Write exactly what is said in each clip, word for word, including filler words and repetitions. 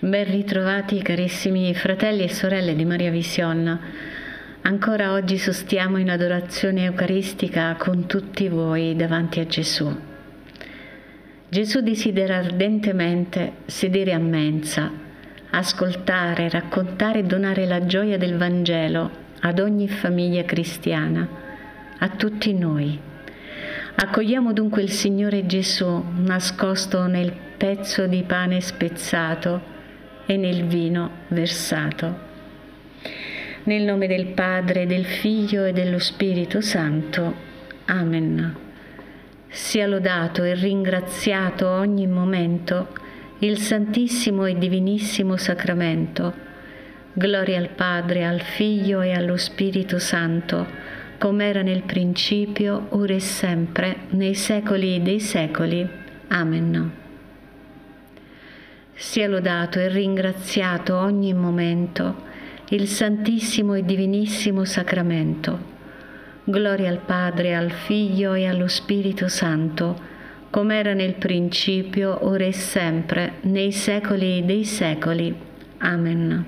Ben ritrovati carissimi fratelli e sorelle di Maria Vision. Ancora oggi sostiamo in adorazione eucaristica con tutti voi davanti a Gesù. Gesù desidera ardentemente sedere a mensa, ascoltare, raccontare e donare la gioia del Vangelo ad ogni famiglia cristiana, a tutti noi. Accogliamo dunque il Signore Gesù nascosto nel pezzo di pane spezzato e nel vino versato. Nel nome del Padre, del Figlio e dello Spirito Santo. Amen. Sia lodato e ringraziato ogni momento il Santissimo e Divinissimo Sacramento. Gloria al Padre, al Figlio e allo Spirito Santo, come era nel principio, ora e sempre, nei secoli dei secoli. Amen. Sia lodato e ringraziato ogni momento il Santissimo e Divinissimo Sacramento. Gloria al Padre, al Figlio e allo Spirito Santo, come era nel principio, ora e sempre, nei secoli dei secoli. Amen.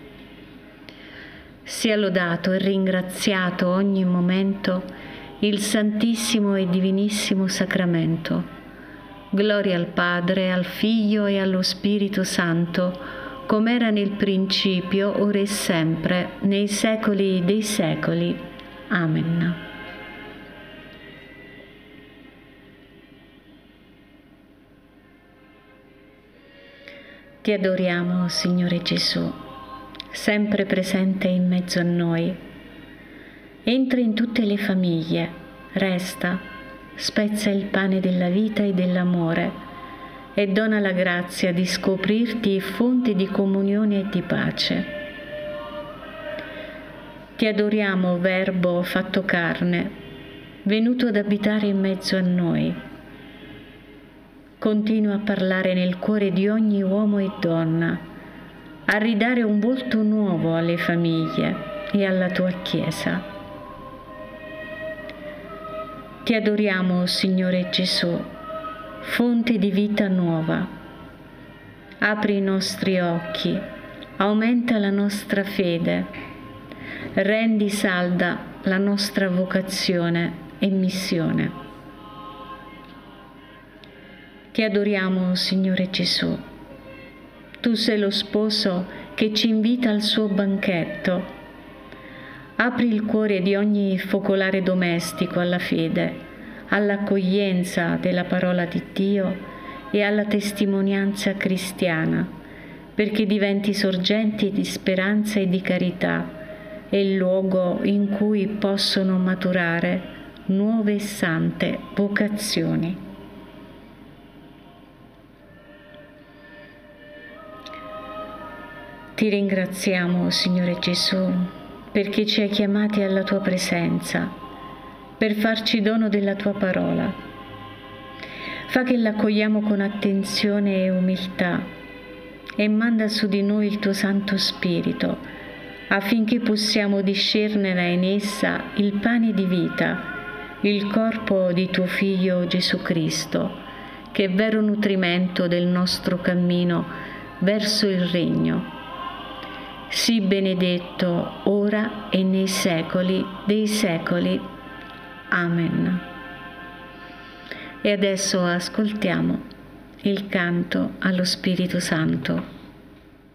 Sia lodato e ringraziato ogni momento il Santissimo e Divinissimo Sacramento. Gloria al Padre, al Figlio e allo Spirito Santo, come era nel principio, ora e sempre, nei secoli dei secoli. Amen. Ti adoriamo, Signore Gesù, sempre presente in mezzo a noi. Entra in tutte le famiglie, resta, spezza il pane della vita e dell'amore e dona la grazia di scoprirti fonte di comunione e di pace. Ti adoriamo, Verbo fatto carne, venuto ad abitare in mezzo a noi. Continua a parlare nel cuore di ogni uomo e donna, a ridare un volto nuovo alle famiglie e alla tua Chiesa. Ti adoriamo, Signore Gesù, fonte di vita nuova. Apri i nostri occhi, aumenta la nostra fede, rendi salda la nostra vocazione e missione. Ti adoriamo, Signore Gesù. Tu sei lo sposo che ci invita al suo banchetto. Apri il cuore di ogni focolare domestico alla fede, all'accoglienza della parola di Dio e alla testimonianza cristiana, perché diventi sorgenti di speranza e di carità e il luogo in cui possono maturare nuove e sante vocazioni. Ti ringraziamo, Signore Gesù, perché ci hai chiamati alla tua presenza, per farci dono della tua parola. Fa che l'accogliamo con attenzione e umiltà e manda su di noi il tuo Santo Spirito, affinché possiamo discernere in essa il pane di vita, il corpo di tuo Figlio Gesù Cristo, che è vero nutrimento del nostro cammino verso il regno. Sii benedetto ora e nei secoli dei secoli. Amen. E adesso ascoltiamo il canto allo Spirito Santo.